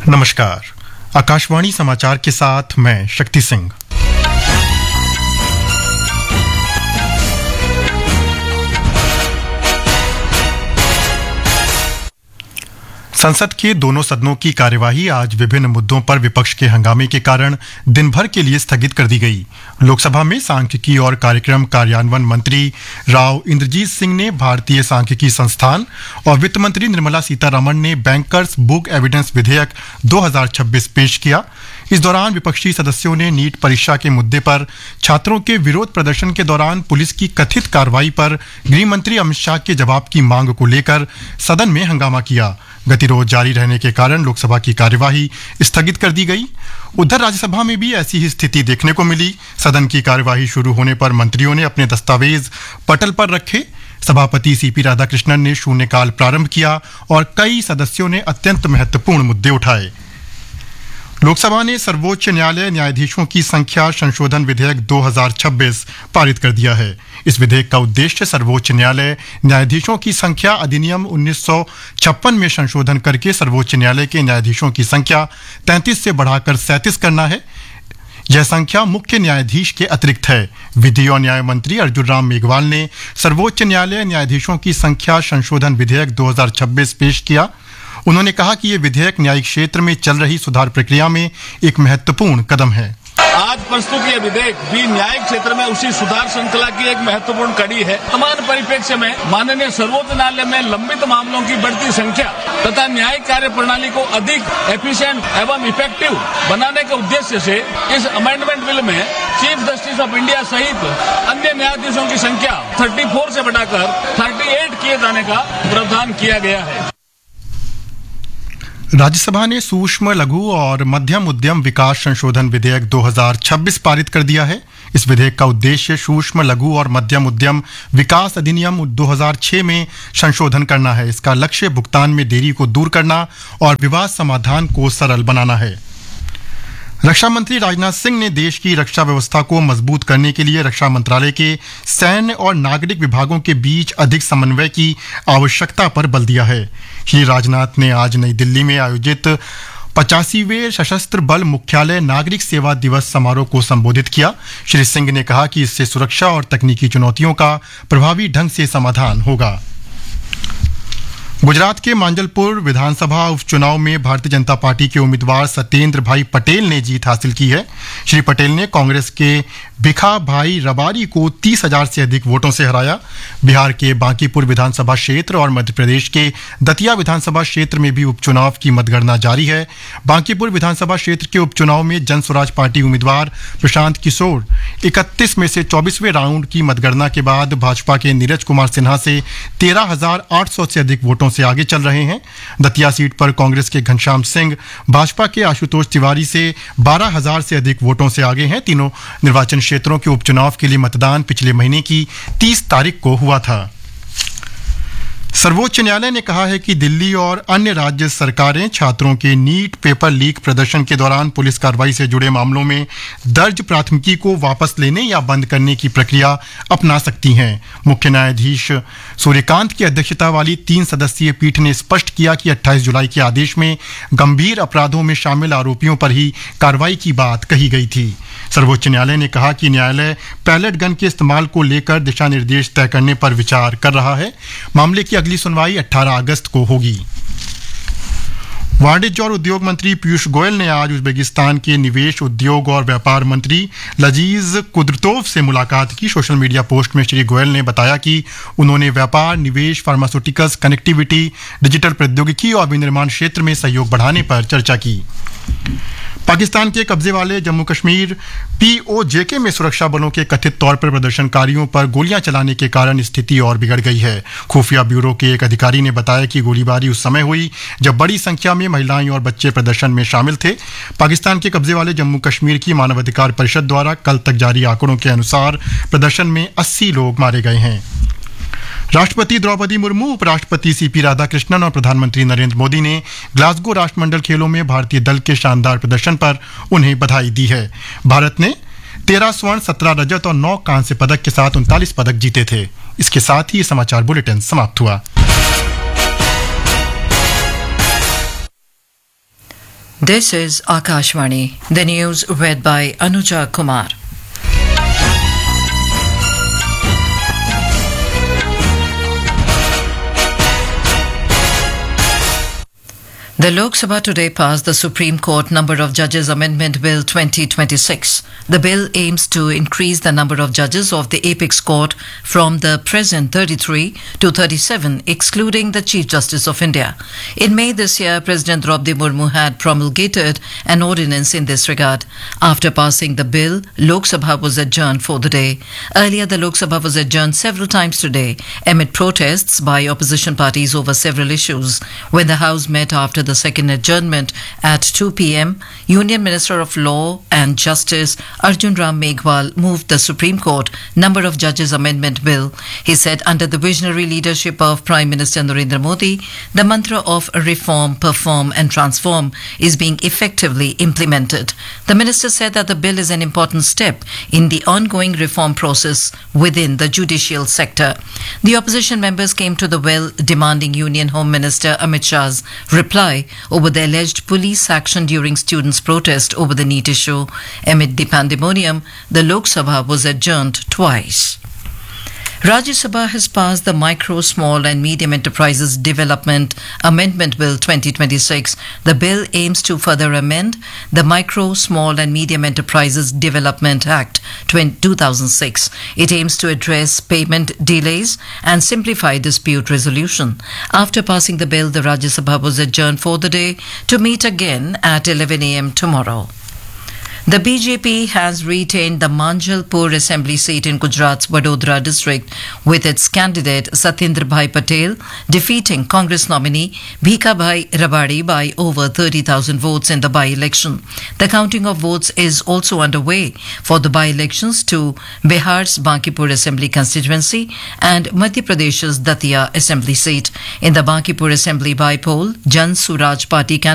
नमस्कार। आकाशवाणी समाचार के साथ मैं शक्ति सिंह। संसद के दोनों सदनों की कार्यवाही आज विभिन्न मुद्दों पर विपक्ष के हंगामे के कारण दिन भर के लिए स्थगित कर दी गई। लोकसभा में सांख्यिकी और कार्यक्रम कार्यान्वयन मंत्री राव इंद्रजीत सिंह ने भारतीय सांख्यिकी संस्थान और वित्त मंत्री निर्मला सीतारमण ने बैंकर्स बुक एविडेंस विधेयक 2026 पेश किया। इस दौरान विपक्षी सदस्यों ने नीट परीक्षा के मुद्दे पर छात्रों के विरोध प्रदर्शन के दौरान पुलिस की कथित कार्रवाई पर गृह मंत्री अमित शाह के जवाब की मांग को लेकर सदन में हंगामा किया। गतिरोध जारी रहने के कारण लोकसभा की कार्यवाही स्थगित कर दी गई। उधर राज्यसभा में भी ऐसी ही स्थिति देखने को मिली। सदन की कार्यवाही शुरू होने पर मंत्रियों ने अपने दस्तावेज पटल पर रखे। सभापति सीपी राधाकृष्णन ने शून्यकाल प्रारंभ किया और कई सदस्यों ने अत्यंत महत्वपूर्ण मुद्दे उठाए। लोकसभा ने सर्वोच्च न्यायालय न्यायाधीशों की संख्या संशोधन विधेयक 2026 पारित कर दिया है। इस विधेयक का उद्देश्य सर्वोच्च न्यायालय न्यायाधीशों की संख्या अधिनियम 1956 में संशोधन करके सर्वोच्च न्यायालय के न्यायाधीशों की संख्या 33 से बढ़ाकर 37 करना है। यह संख्या मुख्य न्यायाधीश के अतिरिक्त है। विधि और न्याय मंत्री अर्जुन राम मेघवाल ने सर्वोच्च न्यायालय न्यायाधीशों की संख्या संशोधन विधेयक 2026 पेश किया। उन्होंने कहा कि ये विधेयक न्यायिक क्षेत्र में चल रही सुधार प्रक्रिया में एक महत्वपूर्ण कदम है। आज प्रस्तुत यह विधेयक भी न्यायिक क्षेत्र में उसी सुधार श्रृंखला की एक महत्वपूर्ण कड़ी है। वर्तमान परिप्रेक्ष्य में माननीय सर्वोच्च न्यायालय में लंबित मामलों की बढ़ती संख्या तथा न्यायिक कार्य प्रणाली को अधिक एफिशिएंट एवं इफेक्टिव बनाने के उद्देश्य से इस अमेंडमेंट बिल में चीफ जस्टिस ऑफ इंडिया सहित अन्य न्यायाधीशों की संख्या 34 से बढ़ाकर 38 किए जाने का प्रावधान किया गया है। राज्यसभा ने सूक्ष्म लघु और मध्यम उद्यम विकास संशोधन विधेयक 2026 पारित कर दिया है। इस विधेयक का उद्देश्य सूक्ष्म लघु और मध्यम उद्यम विकास अधिनियम 2006 में संशोधन करना है। इसका लक्ष्य भुगतान में देरी को दूर करना और विवाद समाधान को सरल बनाना है। रक्षा मंत्री राजनाथ सिंह ने देश की रक्षा व्यवस्था को मजबूत करने के लिए रक्षा मंत्रालय के सैन्य और नागरिक विभागों के बीच अधिक समन्वय की आवश्यकता पर बल दिया है। श्री राजनाथ ने आज नई दिल्ली में आयोजित 85वें सशस्त्र बल मुख्यालय नागरिक सेवा दिवस समारोह को संबोधित किया। श्री सिंह ने कहा कि इससे सुरक्षा और तकनीकी चुनौतियों का प्रभावी ढंग से समाधान होगा। गुजरात के मांजलपुर विधानसभा उपचुनाव में भारतीय जनता पार्टी के उम्मीदवार सत्येंद्र भाई पटेल ने जीत हासिल की है। श्री पटेल ने कांग्रेस के भिखा भाई रबारी को 30,000 से अधिक वोटों से हराया। बिहार के बांकीपुर विधानसभा क्षेत्र और मध्य प्रदेश के दतिया विधानसभा क्षेत्र में भी उपचुनाव की मतगणना जारी है। बांकीपुर विधानसभा क्षेत्र के उपचुनाव में जन स्वराज पार्टी उम्मीदवार प्रशांत किशोर 31 में से 24वें राउंड की मतगणना के बाद भाजपा के नीरज कुमार सिन्हा से 13,800 से अधिक वोटों से आगे चल रहे हैं। दतिया सीट पर कांग्रेस के घनश्याम सिंह भाजपा के आशुतोष तिवारी से 12,000 से अधिक वोटों से आगे हैं। तीनों निर्वाचन क्षेत्रों के उपचुनाव के लिए मतदान पिछले महीने की 30 तारीख को हुआ था। सर्वोच्च न्यायालय ने कहा है कि दिल्ली और अन्य राज्य सरकारें छात्रों के नीट पेपर लीक प्रदर्शन के दौरान पुलिस कार्रवाई से जुड़े मामलों में दर्ज प्राथमिकी को वापस लेने या बंद करने की प्रक्रिया अपना सकती हैं। मुख्य न्यायाधीश सूर्यकांत की अध्यक्षता वाली 3 सदस्यीय पीठ ने स्पष्ट किया कि 28 जुलाई के आदेश में गंभीर अपराधों में शामिल आरोपियों पर ही कार्रवाई की बात कही गई थी। सर्वोच्च न्यायालय ने कहा कि न्यायालय पैलेट गन के इस्तेमाल को लेकर दिशा निर्देश तय करने पर विचार कर रहा है। मामले की अगली सुनवाई 18 अगस्त को होगी। वाणिज्य और उद्योग मंत्री पीयूष गोयल ने आज उज्बेकिस्तान के निवेश, उद्योग और व्यापार मंत्री लजीज कुद्रतोव से मुलाकात की। सोशल मीडिया पोस्ट में श्री गोयल ने बताया कि उन्होंने व्यापार, निवेश, फार्मास्यूटिकल्स, कनेक्टिविटी, डिजिटल प्रौद्योगिकी और विनिर्माण क्षेत्र में सहयोग बढ़ाने पर चर्चा की। पाकिस्तान के कब्जे वाले जम्मू कश्मीर POJK में सुरक्षा बलों के कथित तौर पर प्रदर्शनकारियों पर गोलियां चलाने के कारण स्थिति और बिगड़ गई है। खुफिया ब्यूरो के एक अधिकारी ने बताया कि गोलीबारी उस समय हुई जब बड़ी संख्या में महिलाएं और बच्चे प्रदर्शन में शामिल थे। पाकिस्तान के कब्जे वाले जम्मू कश्मीर की मानवाधिकार परिषद द्वारा कल तक जारी आंकड़ों के अनुसार प्रदर्शन में 80 लोग मारे गए हैं। राष्ट्रपति द्रौपदी मुर्मू, उपराष्ट्रपति सीपी राधाकृष्णन और प्रधानमंत्री नरेंद्र मोदी ने ग्लासगो राष्ट्रमंडल खेलों में भारतीय दल के शानदार प्रदर्शन पर उन्हें बधाई दी है। भारत ने 13 स्वर्ण, 17 रजत और 9 कांस्य पदक के साथ 39 पदक जीते थे। इसके साथ ही ये समाचार बुलेटिन समाप्त हुआ। This is Akashvani. The news read by Anuja Kumar. The Lok Sabha today passed the Supreme Court Number of Judges Amendment Bill 2026. The bill aims to increase the number of judges of the Apex Court from the present 33 to 37, excluding the Chief Justice of India. In May this year, President Draupadi Murmu had promulgated an ordinance in this regard. After passing the bill, Lok Sabha was adjourned for the day. Earlier, the Lok Sabha was adjourned several times today amid protests by opposition parties over several issues. When the House met after the second adjournment at 2 p.m., Union Minister of Law and Justice Arjun Ram Meghwal moved the Supreme Court Number of Judges Amendment Bill. He said under the visionary leadership of Prime Minister Narendra Modi, the mantra of reform, perform and transform is being effectively implemented. The minister said that the bill is an important step in the ongoing reform process within the judicial sector. The opposition members came to the well demanding Union Home Minister Amit Shah's reply over the alleged police action during students' protest over the NEET issue. Amid the pandemonium, the Lok Sabha was adjourned twice. Rajya Sabha has passed the Micro, Small and Medium Enterprises Development Amendment Bill 2026. The bill aims to further amend the Micro, Small and Medium Enterprises Development Act 2006. It aims to address payment delays and simplify dispute resolution. After passing the bill, the Rajya Sabha was adjourned for the day to meet again at 11 a.m. tomorrow. The BJP has retained the Manjalpur Assembly seat in Gujarat's Vadodara district with its candidate Satyendra Bhai Patel defeating Congress nominee Bhika Bhai Rabadi by over 30,000 votes in the by-election. The counting of votes is also underway for the by-elections to Bihar's Bankipur Assembly constituency and Madhya Pradesh's Datia Assembly seat. In the Bankipur Assembly by-poll, Jan Suraj Party candidate